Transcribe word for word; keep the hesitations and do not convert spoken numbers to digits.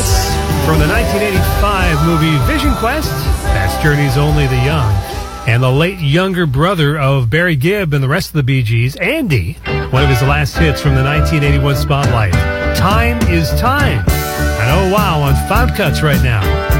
hits from the nineteen eighty-five movie Vision Quest. That's Journey's Only the Young. And the late younger brother of Barry Gibb and the rest of the Bee Gees, Andy, one of his last hits from the nineteen eighty-one Spotlight. Time is Time. And oh wow, on Found Cuts right now.